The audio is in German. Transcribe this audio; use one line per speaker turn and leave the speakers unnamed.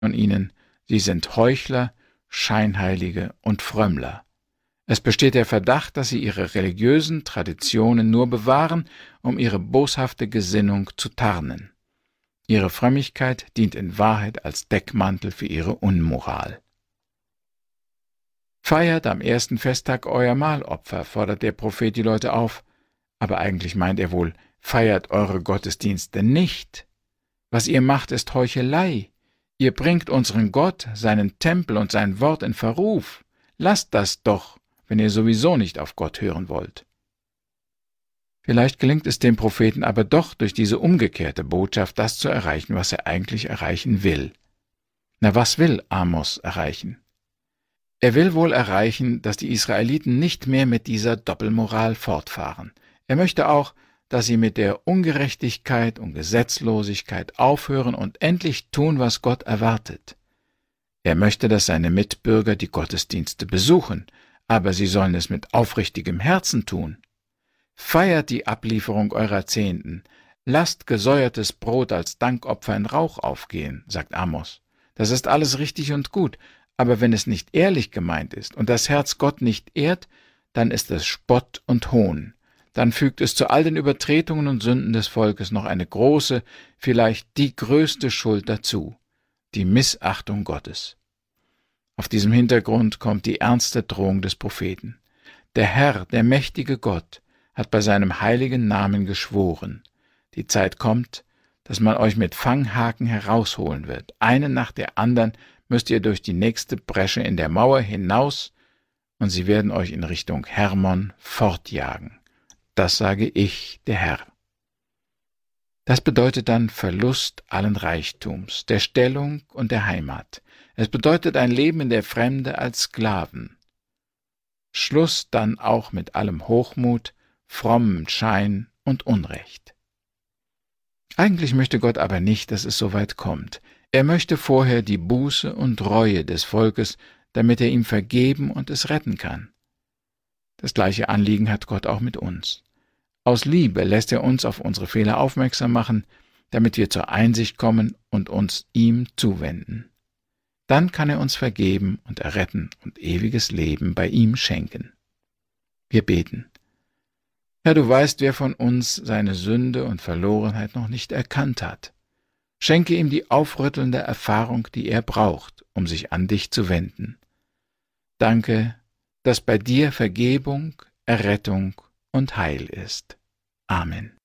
von ihnen, sie sind Heuchler, Scheinheilige und Frömmler. Es besteht der Verdacht, dass sie ihre religiösen Traditionen nur bewahren, um ihre boshafte Gesinnung zu tarnen. Ihre Frömmigkeit dient in Wahrheit als Deckmantel für ihre Unmoral. Feiert am ersten Festtag euer Mahlopfer, fordert der Prophet die Leute auf, aber eigentlich meint er wohl, feiert eure Gottesdienste nicht. Was ihr macht, ist Heuchelei. Ihr bringt unseren Gott, seinen Tempel und sein Wort in Verruf. Lasst das doch, wenn ihr sowieso nicht auf Gott hören wollt. Vielleicht gelingt es dem Propheten aber doch, durch diese umgekehrte Botschaft das zu erreichen, was er eigentlich erreichen will. Na, was will Amos erreichen? Er will wohl erreichen, dass die Israeliten nicht mehr mit dieser Doppelmoral fortfahren. Er möchte auch, dass sie mit der Ungerechtigkeit und Gesetzlosigkeit aufhören und endlich tun, was Gott erwartet. Er möchte, dass seine Mitbürger die Gottesdienste besuchen, aber sie sollen es mit aufrichtigem Herzen tun. Feiert die Ablieferung eurer Zehnten, lasst gesäuertes Brot als Dankopfer in Rauch aufgehen, sagt Amos. Das ist alles richtig und gut, aber wenn es nicht ehrlich gemeint ist und das Herz Gott nicht ehrt, dann ist es Spott und Hohn. Dann fügt es zu all den Übertretungen und Sünden des Volkes noch eine große, vielleicht die größte Schuld dazu, die Missachtung Gottes. Auf diesem Hintergrund kommt die ernste Drohung des Propheten. Der Herr, der mächtige Gott, hat bei seinem heiligen Namen geschworen. Die Zeit kommt, dass man euch mit Fanghaken herausholen wird. Einen nach der anderen müsst ihr durch die nächste Bresche in der Mauer hinaus, und sie werden euch in Richtung Hermon fortjagen. Das sage ich, der Herr. Das bedeutet dann Verlust allen Reichtums, der Stellung und der Heimat. Es bedeutet ein Leben in der Fremde als Sklaven. Schluss dann auch mit allem Hochmut, frommem Schein und Unrecht. Eigentlich möchte Gott aber nicht, dass es so weit kommt. Er möchte vorher die Buße und Reue des Volkes, damit er ihm vergeben und es retten kann. Das gleiche Anliegen hat Gott auch mit uns. Aus Liebe lässt er uns auf unsere Fehler aufmerksam machen, damit wir zur Einsicht kommen und uns ihm zuwenden. Dann kann er uns vergeben und erretten und ewiges Leben bei ihm schenken. Wir beten. Herr, du weißt, wer von uns seine Sünde und Verlorenheit noch nicht erkannt hat. Schenke ihm die aufrüttelnde Erfahrung, die er braucht, um sich an dich zu wenden. Danke, dass bei dir Vergebung, Errettung und Heil ist. Amen.